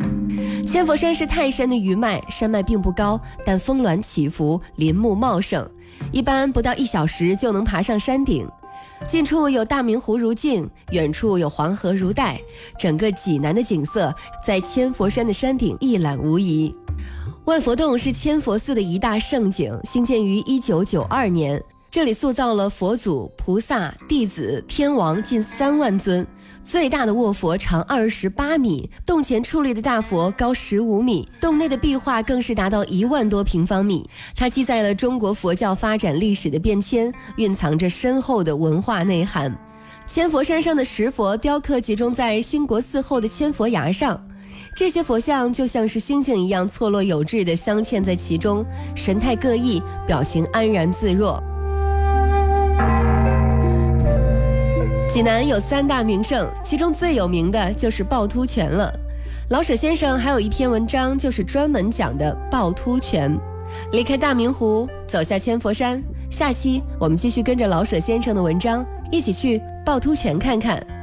千佛山是泰山的余脉，山脉并不高，但峰峦起伏，林木茂盛，一般不到1小时就能爬上山顶。近处有大明湖如镜，远处有黄河如带，整个济南的景色在千佛山的山顶一览无遗。万佛洞是千佛寺的一大胜景，兴建于1992年，这里塑造了佛祖、菩萨、弟子、天王近3万尊，最大的卧佛长28米，洞前矗立的大佛高15米，洞内的壁画更是达到1万多平方米。它记载了中国佛教发展历史的变迁，蕴藏着深厚的文化内涵。千佛山上的石佛雕刻集中在兴国寺后的千佛崖上，这些佛像就像是星星一样错落有致地镶嵌在其中，神态各异，表情安然自若。济南有3大名胜，其中最有名的就是趵突泉了。老舍先生还有一篇文章就是专门讲的趵突泉。离开大明湖，走下千佛山，下期我们继续跟着老舍先生的文章，一起去趵突泉看看。